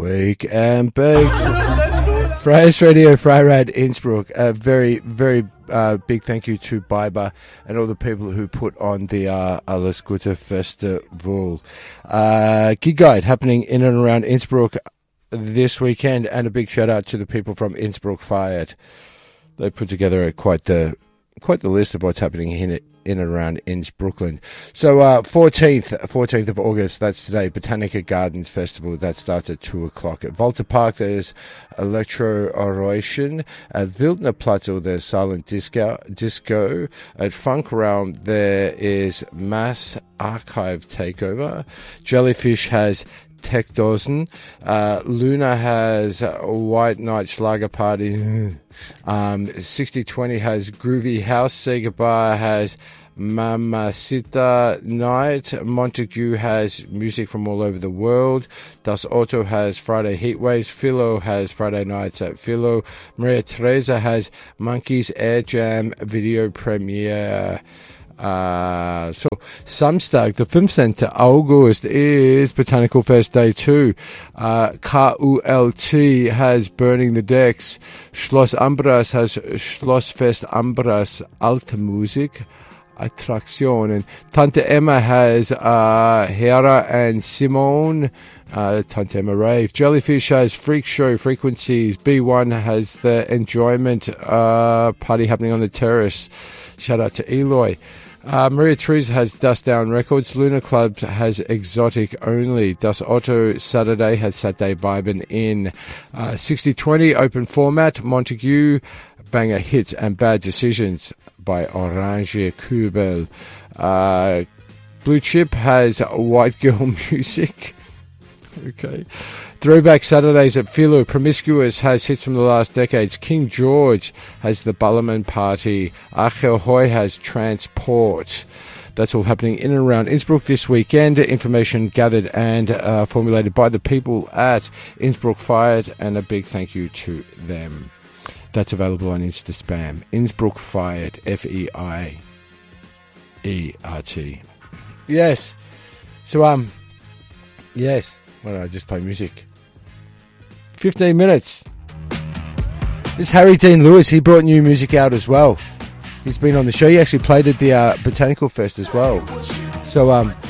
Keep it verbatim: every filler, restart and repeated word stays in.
week and big Freies Radio Freirad Innsbruck. A very, very uh, big thank you to Biber and all the people who put on the uh, Alles Gute Festival. Uh, gig guide happening in and around Innsbruck this weekend, and a big shout out to the people from Innsbruck Feiert. They put together quite the quite the list of what's happening in in and around Innsbruckland. So uh, fourteenth, fourteenth of August, that's today, Botanica Gardens Festival. That starts at two o'clock. At Volta Park, there's Electro Oration. At Wildner Plateau, there's Silent Disco. Disco. At Funk Realm, there is Mass Archive Takeover. Jellyfish has Techdosen. Uh, Luna has a White Night Schlager Party. um, sixty twenty has Groovy House. Sega Bar has Mamacita Night. Montague has music from all over the world. Das Auto has Friday Heatwaves. Philo has Friday Nights at Philo. Maria Teresa has Monkeys Air Jam video premiere. Uh, so, Samstag, the fifteenth of August, is Botanical Fest Day two. Uh, K U L T has Burning the Decks. Schloss Ambras has Schlossfest Ambras Alte Musik Attraktion. And Tante Emma has uh, Hera and Simone. Uh, Tante Emma Rave. Jellyfish has Freak Show Frequencies. B one has the Enjoyment uh, party happening on the terrace. Shout out to Eloy. Uh, Maria Teresa has Dust Down Records. Lunar Club has Exotic Only. Das Otto Saturday has Saturday Vibin' In. Uh, sixty twenty open format. Montague, Banger Hits and Bad Decisions by Orange Kubel. Uh, Blue Chip has White Girl Music. Okay. Throwback Saturdays at Philo. Promiscuous has hits from the last decades. King George has the Ballerman Party. Achel Hoy has Transport. That's all happening in and around Innsbruck this weekend. Information gathered and uh, formulated by the people at Innsbruck Feiert, and a big thank you to them. That's available on Insta Spam. Innsbruck Feiert, F E I E R T. Yes. So, um, yes. Why don't I just play music? fifteen minutes. This is Harry Dean Lewis. He brought new music out as well. He's been on the show. He actually played at the uh, Botanical Fest as well. So, um,